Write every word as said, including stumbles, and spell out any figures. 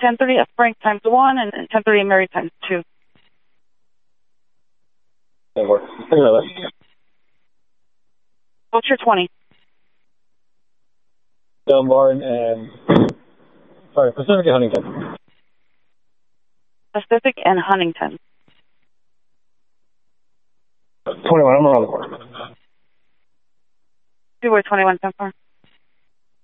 ten thirty at Frank times one and ten thirty at Mary times two. That works. Think about that. What's your twenty? Del Martin and, sorry, Pacific and Huntington. Pacific and Huntington. twenty-one, I'm around the corner. See where twenty-one comes from.